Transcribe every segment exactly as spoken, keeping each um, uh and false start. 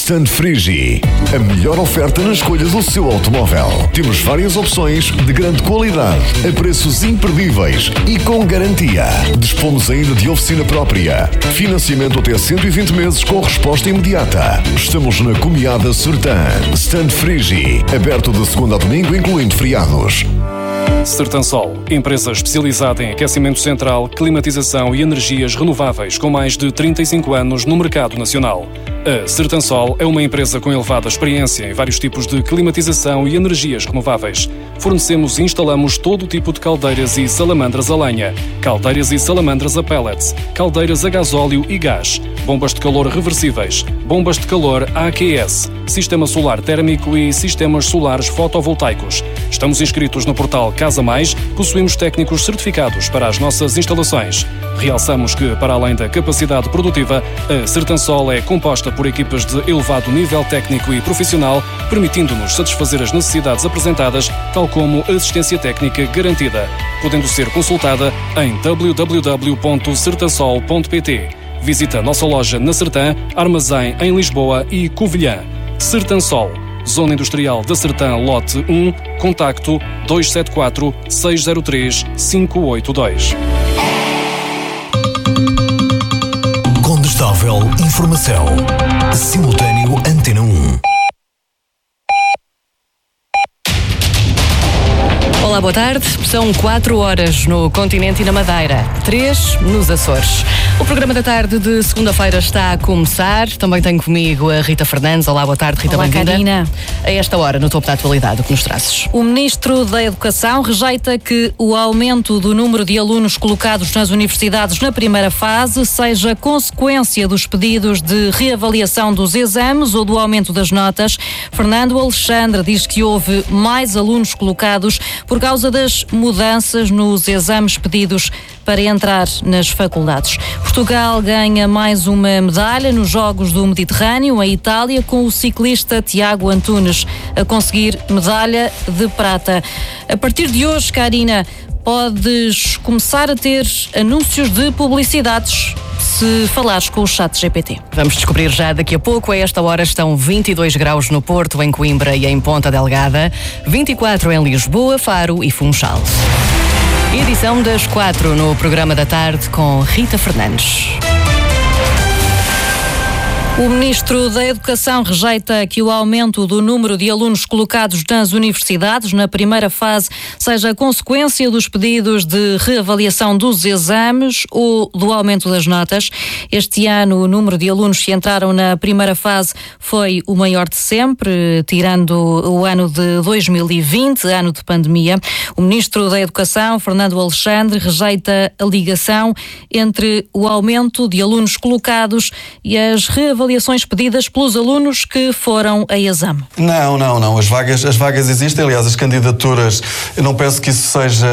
Stand Frigi, a melhor oferta na escolha do seu automóvel. Temos várias opções de grande qualidade, a preços imperdíveis e com garantia. Dispomos ainda de oficina própria. Financiamento até cento e vinte meses com resposta imediata. Estamos na Comiada Sertã. Stand Frigi, aberto de segunda a domingo, incluindo feriados. Sertansol, empresa especializada em aquecimento central, climatização e energias renováveis com mais de trinta e cinco anos no mercado nacional. A Sertansol é uma empresa com elevada experiência em vários tipos de climatização e energias renováveis. Fornecemos e instalamos todo o tipo de caldeiras e salamandras a lenha, caldeiras e salamandras a pellets, caldeiras a gasóleo e gás, bombas de calor reversíveis, bombas de calor A Q S, sistema solar térmico e sistemas solares fotovoltaicos. Estamos inscritos no portal Casa Mais, possuímos técnicos certificados para as nossas instalações. Realçamos que, para além da capacidade produtiva, a Sertansol é composta por equipas de elevado nível técnico e profissional, permitindo-nos satisfazer as necessidades apresentadas, tal como assistência técnica garantida, podendo ser consultada em w w w ponto sertansol ponto p t. Visita a nossa loja na Sertã, Armazém em Lisboa e Covilhã. Sertansol, Zona Industrial da Sertã, lote um, contacto dois sete quatro, seis zero três, cinco oito dois. Condestável Informação. Simultâneo Antena um. Olá, boa tarde. São quatro horas no continente e na Madeira, três nos Açores. O programa da tarde de segunda-feira está a começar. Também tenho comigo a Rita Fernandes. Olá, boa tarde, Rita. Olá, Karina. A esta hora, no topo da atualidade, o que nos trazes? O Ministro da Educação rejeita que o aumento do número de alunos colocados nas universidades na primeira fase seja consequência dos pedidos de reavaliação dos exames ou do aumento das notas. Fernando Alexandre diz que houve mais alunos colocados por causa das mudanças nos exames pedidos para entrar nas faculdades. Portugal ganha mais uma medalha nos Jogos do Mediterrâneo, em Itália, com o ciclista Tiago Antunes a conseguir medalha de prata. A partir de hoje, Karina, podes começar a ter anúncios de publicidades se falares com o chat G P T. Vamos descobrir já daqui a pouco. A esta hora estão vinte e dois graus no Porto, em Coimbra e em Ponta Delgada, vinte e quatro em Lisboa, Faro e Funchal. Edição das quatro no programa da tarde com Rita Fernandes. O Ministro da Educação rejeita que o aumento do número de alunos colocados nas universidades na primeira fase seja consequência dos pedidos de reavaliação dos exames ou do aumento das notas. Este ano, o número de alunos que entraram na primeira fase foi o maior de sempre, tirando o ano de dois mil e vinte, ano de pandemia. O Ministro da Educação, Fernando Alexandre, rejeita a ligação entre o aumento de alunos colocados e as reavaliações avaliações pedidas pelos alunos que foram a exame. Não, não, não. As vagas, as vagas existem. Aliás, as candidaturas, eu não penso que isso seja,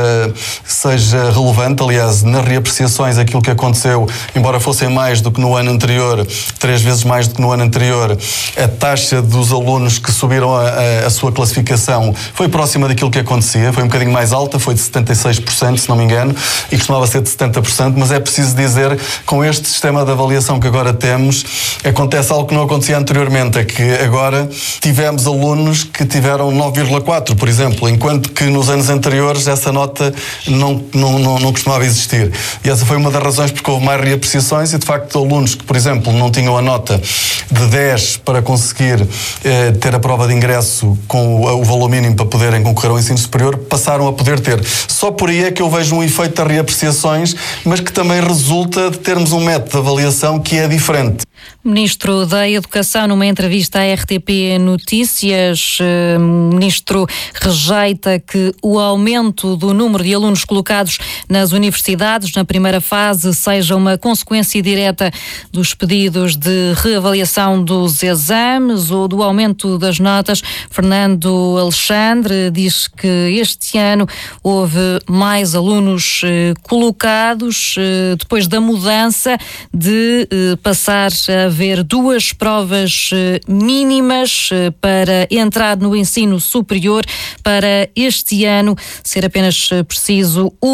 seja relevante. Aliás, nas reapreciações, aquilo que aconteceu, embora fossem mais do que no ano anterior, três vezes mais do que no ano anterior, a taxa dos alunos que subiram a, a, a sua classificação foi próxima daquilo que acontecia. Foi um bocadinho mais alta, foi de setenta e seis por cento, se não me engano, e costumava ser de setenta por cento, mas é preciso dizer, com este sistema de avaliação que agora temos, acontece algo que não acontecia anteriormente, é que agora tivemos alunos que tiveram nove vírgula quatro, por exemplo, enquanto que nos anos anteriores essa nota não, não, não, não costumava existir. E essa foi uma das razões porque houve mais reapreciações e, de facto, alunos que, por exemplo, não tinham a nota de dez para conseguir eh, ter a prova de ingresso com o, o valor mínimo para poderem concorrer ao ensino superior, passaram a poder ter. Só por aí é que eu vejo um efeito das reapreciações, mas que também resulta de termos um método de avaliação que é diferente. Ministro da Educação, numa entrevista à R T P Notícias, o Ministro rejeita que o aumento do número de alunos colocados nas universidades na primeira fase seja uma consequência direta dos pedidos de reavaliação dos exames ou do aumento das notas. Fernando Alexandre diz que este ano houve mais alunos eh, colocados eh, depois da mudança de eh, passar a haver duas provas eh, mínimas eh, para entrar no ensino superior, para este ano ser apenas preciso uma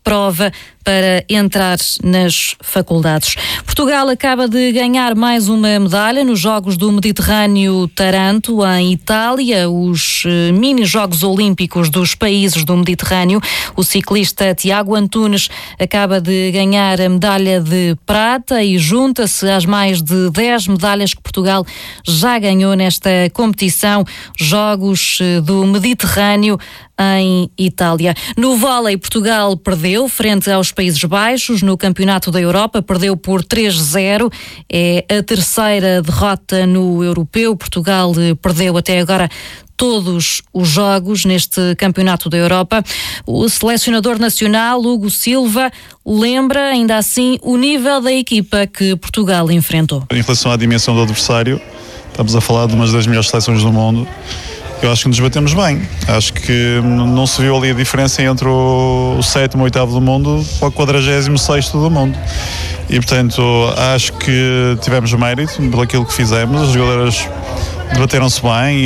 prova para entrar nas faculdades. Portugal acaba de ganhar mais uma medalha nos Jogos do Mediterrâneo Taranto, em Itália, os uh, mini-jogos olímpicos dos países do Mediterrâneo. O ciclista Tiago Antunes acaba de ganhar a medalha de prata e junta-se às mais de dez medalhas que Portugal já ganhou nesta competição, Jogos do Mediterrâneo em Itália. No vôlei, Portugal perdeu frente aos Países Baixos no Campeonato da Europa, perdeu por três a zero. É a terceira derrota no Europeu. Portugal perdeu até agora todos os jogos neste Campeonato da Europa. O selecionador nacional, Hugo Silva, lembra ainda assim o nível da equipa que Portugal enfrentou. Em relação à dimensão do adversário, estamos a falar de uma das melhores seleções do mundo. Eu acho que nos batemos bem. Acho que não se viu ali a diferença entre o sétimo e oitavo do mundo para o quadragésimo sexto do mundo. E, portanto, acho que tivemos mérito pelo aquilo que fizemos. As jogadoras debateram-se bem,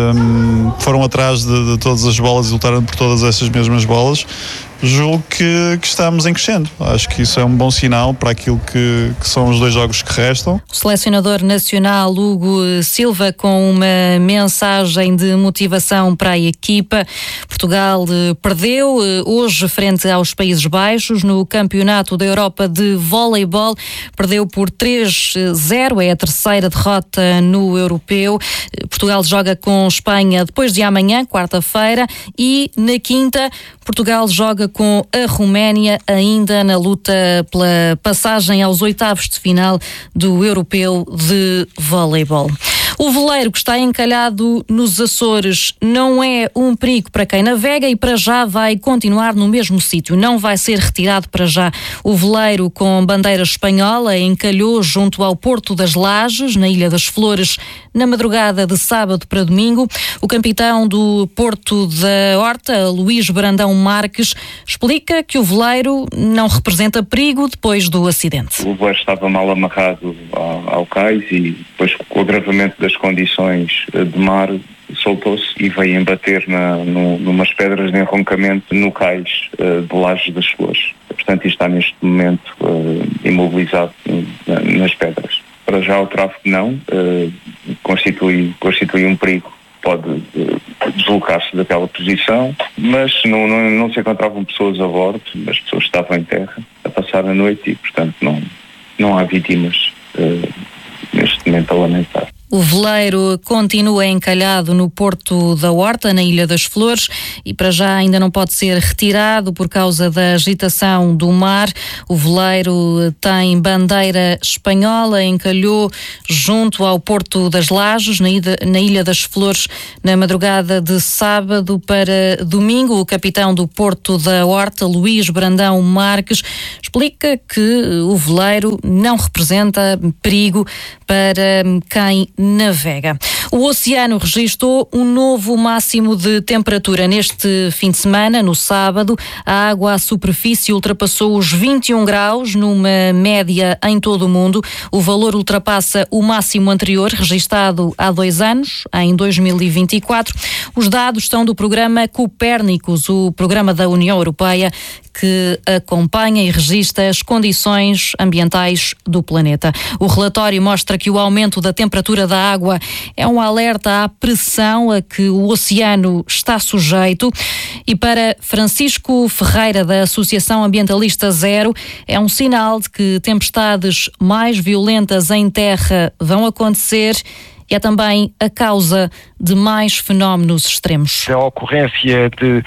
foram atrás de, de todas as bolas e lutaram por todas essas mesmas bolas. Julgo que, que estamos em crescendo. Acho que isso é um bom sinal para aquilo que, que são os dois jogos que restam. O selecionador nacional Hugo Silva com uma mensagem de motivação para a equipa. Portugal perdeu hoje frente aos Países Baixos no Campeonato da Europa de Voleibol. Perdeu por três a zero, é a terceira derrota no Europeu. Portugal joga com Espanha depois de amanhã, quarta-feira, e na quinta Portugal joga com a Roménia ainda na luta pela passagem aos oitavos de final do Europeu de Voleibol. O veleiro que está encalhado nos Açores não é um perigo para quem navega e para já vai continuar no mesmo sítio. Não vai ser retirado para já. O veleiro com bandeira espanhola encalhou junto ao Porto das Lajes, na Ilha das Flores, na madrugada de sábado para domingo. O capitão do Porto da Horta, Luís Brandão Marques, explica que o veleiro não representa perigo depois do acidente. O veleiro estava mal amarrado ao, ao cais e depois, com o agravamento das condições de mar, soltou-se e veio embater na, no, numas pedras de enroncamento no cais uh, de Lajes das Flores. Portanto, isto está neste momento uh, imobilizado na, nas pedras. Para já o tráfego não, uh, constitui, constitui um perigo. Pode uh, deslocar-se daquela posição, mas não, não, não se encontravam pessoas a bordo, as pessoas estavam em terra a passar a noite e, portanto, não, não há vítimas uh, neste momento a lamentar. O veleiro continua encalhado no Porto da Horta, na Ilha das Flores, e para já ainda não pode ser retirado por causa da agitação do mar. O veleiro tem bandeira espanhola, encalhou junto ao Porto das Lajes, na Ilha, na Ilha das Flores, na madrugada de sábado para domingo. O capitão do Porto da Horta, Luís Brandão Marques, explica que o veleiro não representa perigo para quem navega. O oceano registrou um novo máximo de temperatura neste fim de semana, no sábado. A água à superfície ultrapassou os vinte e um graus, numa média em todo o mundo. O valor ultrapassa o máximo anterior, registado há dois anos, em dois mil e vinte e quatro. Os dados são do programa Copérnicos, o programa da União Europeia que acompanha e registra as condições ambientais do planeta. O relatório mostra que o aumento da temperatura da água é um alerta à pressão a que o oceano está sujeito, e para Francisco Ferreira, da Associação Ambientalista Zero, é um sinal de que tempestades mais violentas em terra vão acontecer. E é também a causa de mais fenómenos extremos. A ocorrência de,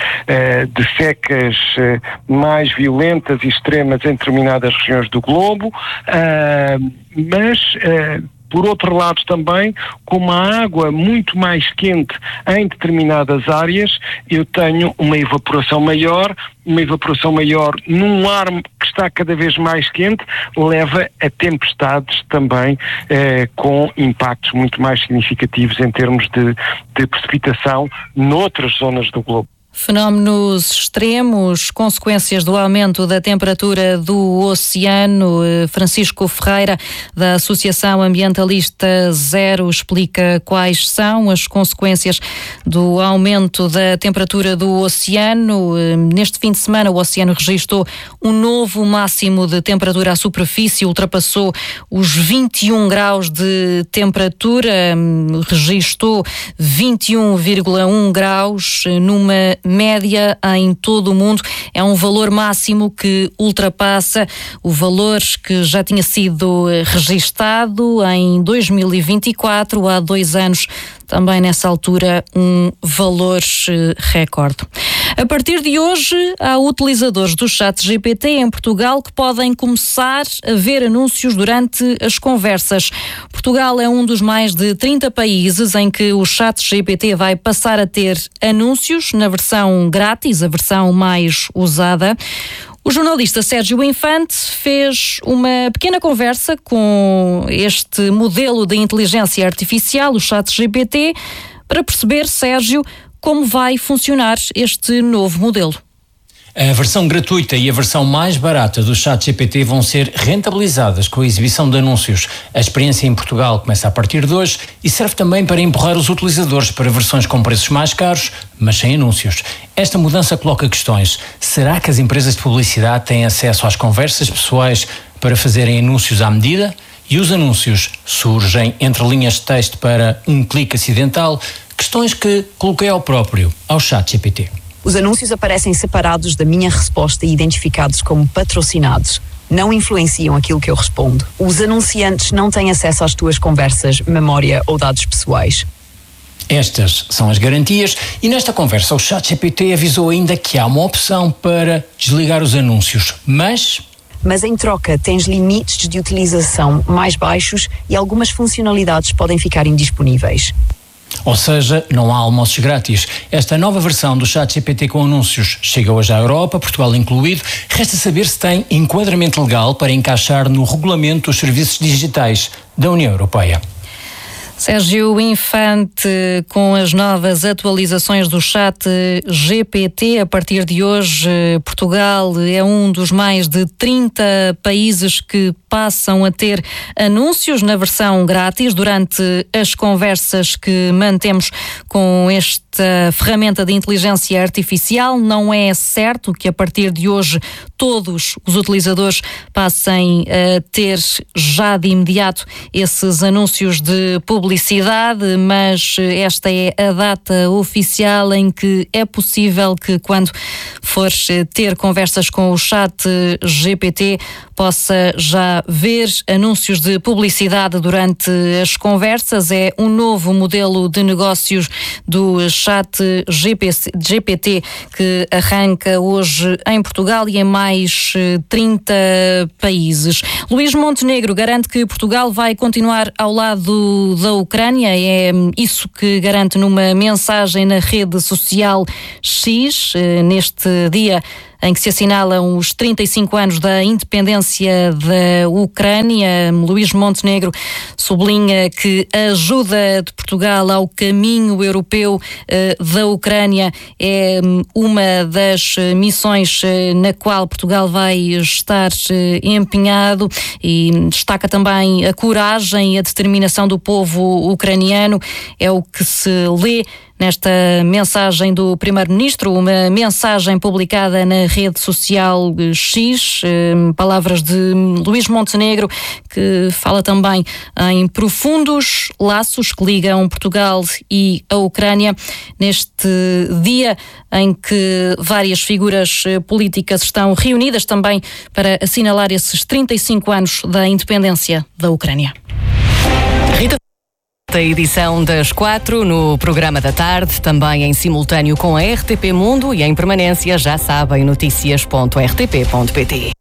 de secas mais violentas e extremas em determinadas regiões do globo, mas... Por outro lado também, com uma água muito mais quente em determinadas áreas, eu tenho uma evaporação maior, uma evaporação maior num ar que está cada vez mais quente, leva a tempestades também eh, com impactos muito mais significativos em termos de, de precipitação noutras zonas do globo. Fenómenos extremos, consequências do aumento da temperatura do oceano. Francisco Ferreira, da Associação Ambientalista Zero, explica quais são as consequências do aumento da temperatura do oceano. Neste fim de semana, o oceano registrou um novo máximo de temperatura à superfície, ultrapassou os vinte e um graus de temperatura, registrou vinte e um vírgula um graus numa média em todo o mundo. É um valor máximo que ultrapassa o valor que já tinha sido registado em dois mil e vinte e quatro, há dois anos, também nessa altura um valor recorde. A partir de hoje, há utilizadores do chat G P T em Portugal que podem começar a ver anúncios durante as conversas. Portugal é um dos mais de trinta países em que o chat G P T vai passar a ter anúncios na versão grátis, a versão mais usada. O jornalista Sérgio Infante fez uma pequena conversa com este modelo de inteligência artificial, o chat G P T, para perceber, Sérgio, como vai funcionar este novo modelo. A versão gratuita e a versão mais barata do chat G P T vão ser rentabilizadas com a exibição de anúncios. A experiência em Portugal começa a partir de hoje e serve também para empurrar os utilizadores para versões com preços mais caros, mas sem anúncios. Esta mudança coloca questões. Será que as empresas de publicidade têm acesso às conversas pessoais para fazerem anúncios à medida? E os anúncios surgem entre linhas de texto para um clique acidental? Questões que coloquei ao próprio, ao chat G P T. Os anúncios aparecem separados da minha resposta e identificados como patrocinados. Não influenciam aquilo que eu respondo. Os anunciantes não têm acesso às tuas conversas, memória ou dados pessoais. Estas são as garantias e nesta conversa o chat G P T avisou ainda que há uma opção para desligar os anúncios, mas... Mas em troca tens limites de utilização mais baixos e algumas funcionalidades podem ficar indisponíveis. Ou seja, não há almoços grátis. Esta nova versão do chat G P T com anúncios chega hoje à Europa, Portugal incluído. Resta saber se tem enquadramento legal para encaixar no regulamento dos serviços digitais da União Europeia. Sérgio Infante, com as novas atualizações do chat G P T, a partir de hoje, Portugal é um dos mais de trinta países que passam a ter anúncios na versão grátis durante as conversas que mantemos com esta ferramenta de inteligência artificial. Não é certo que a partir de hoje todos os utilizadores passem a ter já de imediato esses anúncios de publicidade, mas esta é a data oficial em que é possível que, quando fores ter conversas com o chat G P T, possa já ver anúncios de publicidade durante as conversas. É um novo modelo de negócios do chat G P T que arranca hoje em Portugal e em mais trinta países. Luís Montenegro garante que Portugal vai continuar ao lado da Ucrânia. É isso que garante numa mensagem na rede social X, neste dia em que se assinalam os trinta e cinco anos da independência da Ucrânia. Luís Montenegro sublinha que a ajuda de Portugal ao caminho europeu uh, da Ucrânia é uma das missões uh, na qual Portugal vai estar uh, empenhado, e destaca também a coragem e a determinação do povo ucraniano. É o que se lê nesta mensagem do Primeiro-Ministro, uma mensagem publicada na rede social X, palavras de Luís Montenegro, que fala também em profundos laços que ligam Portugal e a Ucrânia, neste dia em que várias figuras políticas estão reunidas também para assinalar esses trinta e cinco anos da independência da Ucrânia. Rita, a edição das quatro no programa da tarde, também em simultâneo com a R T P Mundo e em permanência, já sabem, notícias ponto r t p ponto p t.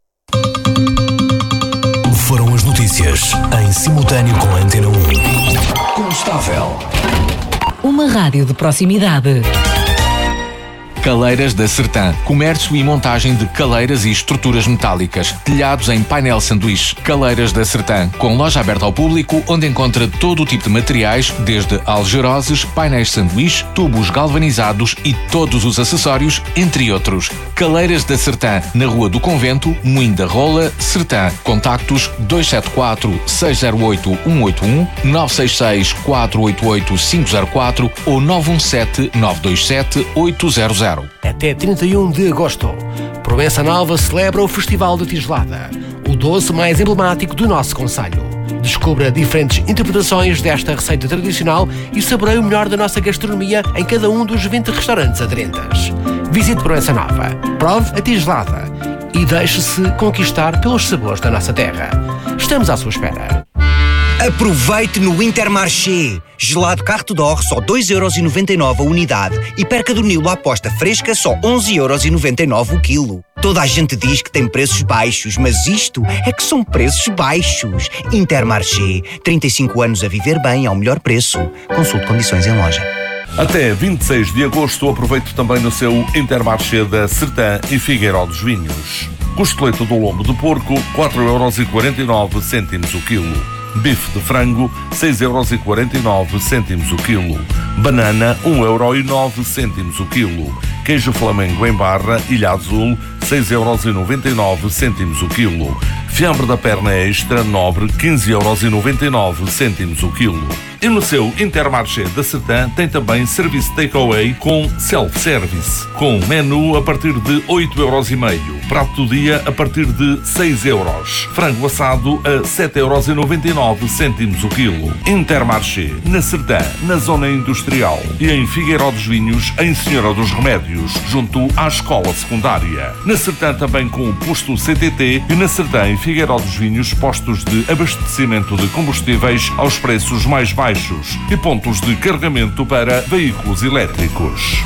Foram as notícias em simultâneo com a Antena um. Constável. Uma rádio de proximidade. Caleiras da Sertã. Comércio e montagem de caleiras e estruturas metálicas. Telhados em painel sanduíche. Caleiras da Sertã. Com loja aberta ao público, onde encontra todo o tipo de materiais, desde algeroses, painéis sanduíche, tubos galvanizados e todos os acessórios, entre outros. Caleiras da Sertã. Na Rua do Convento, Moinho da Rola, Sertã. Contactos dois sete quatro, seis zero oito, um oito um, nove seis seis, quatro oito oito, cinco zero quatro ou nove um sete, nove dois sete, oito zero zero. Até trinta e um de agosto, Proença Nova celebra o Festival da Tigelada, o doce mais emblemático do nosso concelho. Descubra diferentes interpretações desta receita tradicional e saboreie o melhor da nossa gastronomia em cada um dos vinte restaurantes aderentes. Visite Proença Nova, prove a tigelada e deixe-se conquistar pelos sabores da nossa terra. Estamos à sua espera. Aproveite no Intermarché. Gelado Carte d'Or só dois euros e noventa e nove a unidade e perca do Nilo à aposta fresca só onze euros e noventa e nove o quilo. Toda a gente diz que tem preços baixos, mas isto é que são preços baixos. Intermarché. trinta e cinco anos a viver bem ao melhor preço. Consulte condições em loja. Até vinte e seis de agosto, aproveite também no seu Intermarché da Sertã e Figueiró dos Vinhos. Costeleta do lombo de porco, quatro euros e quarenta e nove cêntimos o quilo. Bife de frango, seis euros e quarenta e nove cêntimos o quilo. Banana, um euro e nove cêntimos o quilo. Queijo Flamengo em barra, Ilha Azul, seis euros e noventa e nove cêntimos o quilo. Fiambre da perna extra, nobre, quinze euros e noventa e nove cêntimos o quilo. E no seu Intermarché da Sertã tem também serviço takeaway com self-service, com menu a partir de oito euros e meio, prato do dia a partir de seis euros, frango assado a sete euros e noventa e nove cêntimos o quilo. Intermarché, na Sertã, na zona industrial e em Figueiró dos Vinhos, em Senhora dos Remédios, junto à escola secundária. Na Sertã também com o posto C T T e na Sertã, em Figueiró dos Vinhos, postos de abastecimento de combustíveis aos preços mais baixos e pontos de carregamento para veículos elétricos.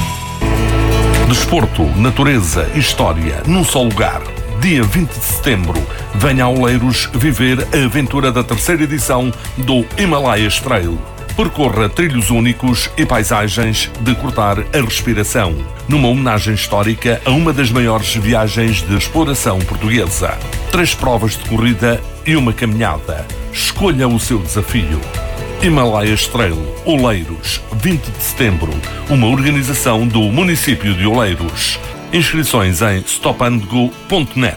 Desporto, natureza e história num só lugar. Dia vinte de setembro, venha a Oleiros viver a aventura da terceira edição do Himalayas Trail. Percorra trilhos únicos e paisagens de cortar a respiração, numa homenagem histórica a uma das maiores viagens de exploração portuguesa. Três provas de corrida e uma caminhada. Escolha o seu desafio. Himalayas Trail, Oleiros, vinte de setembro, uma organização do município de Oleiros. Inscrições em stop and go ponto net.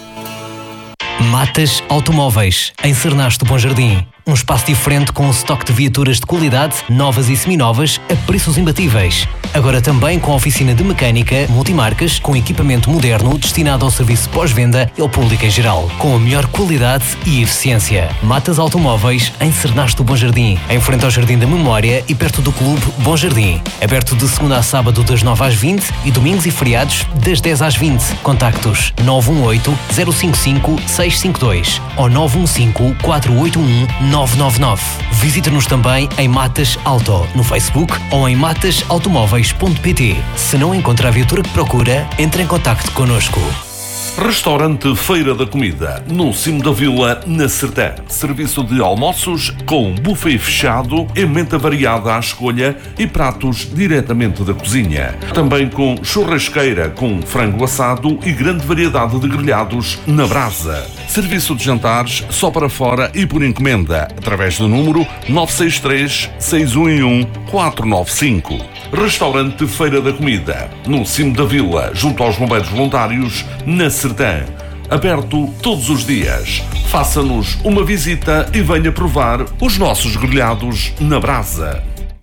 Matas Automóveis, em Cernaste do Bom Jardim. Um espaço diferente com um estoque de viaturas de qualidade, novas e seminovas, a preços imbatíveis. Agora também com oficina de mecânica, multimarcas, com equipamento moderno destinado ao serviço pós-venda e ao público em geral, com a melhor qualidade e eficiência. Matas Automóveis, em Cernaste do Bom Jardim, em frente ao Jardim da Memória e perto do Clube Bom Jardim. Aberto de segunda a sábado das nove às vinte e domingos e feriados das dez às vinte. Contactos nove um oito, zero cinco cinco, seis cinco dois ou nove um cinco, quatro oito um, nove nove nove. Visite-nos também em Matas Auto, no Facebook ou em matas automóveis ponto pt. Se não encontra a viatura que procura, entre em contacto connosco. Restaurante Feira da Comida, no cimo da vila, na Sertã. Serviço de almoços com buffet fechado, emenda variada à escolha e pratos diretamente da cozinha. Também com churrasqueira com frango assado e grande variedade de grelhados na brasa. Serviço de jantares só para fora e por encomenda, através do número nove seis três, seis um um, quatro nove cinco. Restaurante Feira da Comida, no cimo da vila, junto aos bombeiros voluntários, na Sertã. Aberto todos os dias. Faça-nos uma visita e venha provar os nossos grelhados na brasa.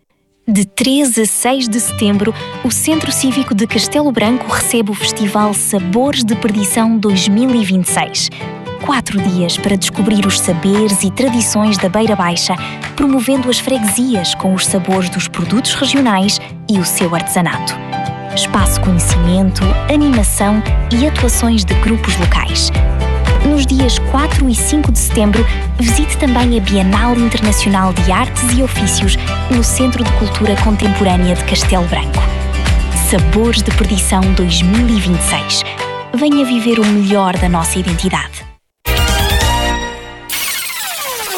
De três a seis de setembro, o Centro Cívico de Castelo Branco recebe o Festival Sabores de Perdição dois mil e vinte e seis. Quatro dias para descobrir os saberes e tradições da Beira Baixa, promovendo as freguesias com os sabores dos produtos regionais e o seu artesanato. Espaço conhecimento, animação e atuações de grupos locais. Nos dias quatro e cinco de setembro, visite também a Bienal Internacional de Artes e Ofícios no Centro de Cultura Contemporânea de Castelo Branco. Sabores de Perdição dois mil e vinte e seis. Venha viver o melhor da nossa identidade.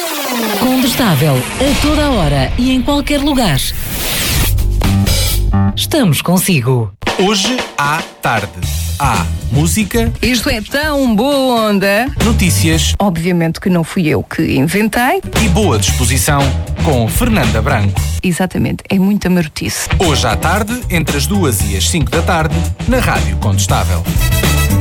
Condestável, a toda a hora e em qualquer lugar. estamos consigo. Hoje à tarde. Há música. Isto é tão boa onda. Notícias. Obviamente que não fui eu que inventei. E boa disposição com Fernanda Branco. Exatamente, é muita marotice. Hoje à tarde, entre as duas e as cinco da tarde, na Rádio Contestável.